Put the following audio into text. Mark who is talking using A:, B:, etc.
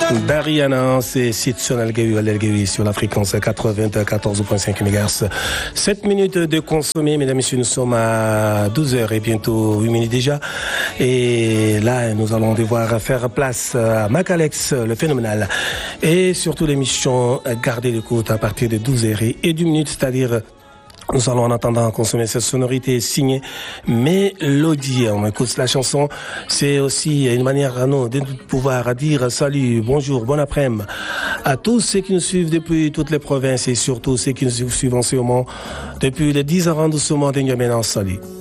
A: Dariana, c'est Sidson Algaoui sur la fréquence 94.5 MHz. 7 minutes de consommer, mesdames et messieurs, nous sommes à 12h et bientôt 8 minutes déjà. Et là, nous allons devoir faire place à Macalex, le phénoménal. Et surtout l'émission Garder le côte à partir de 12h et 2 minutes, c'est-à-dire nous allons en attendant consommer cette sonorité signée Mélodie. On écoute la chanson. C'est aussi une manière à nous de pouvoir dire salut, bonjour, bon après-midi à tous ceux qui nous suivent depuis toutes les provinces et surtout ceux qui nous suivent en ce moment depuis les 10 arrondissements de Niamey. Salut.